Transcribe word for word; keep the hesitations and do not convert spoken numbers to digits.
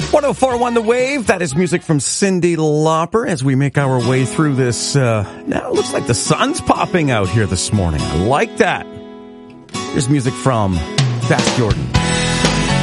one oh four point one The Wave. That is music from Cyndi Lauper as we make our way through this. Uh, now it looks like the sun's popping out here this morning. I like that. Here's music from Fast Jordan.